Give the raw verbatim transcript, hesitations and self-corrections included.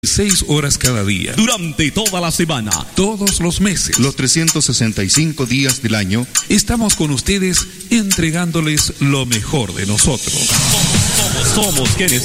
Seis horas cada día, durante toda la semana, todos los meses, los trescientos sesenta y cinco días del año, estamos con ustedes entregándoles lo mejor de nosotros. Somos, somos, somos quienes